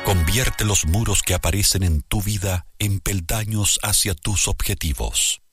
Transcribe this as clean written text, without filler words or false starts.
Convierte los muros que aparecen en tu vida en peldaños hacia tus objetivos.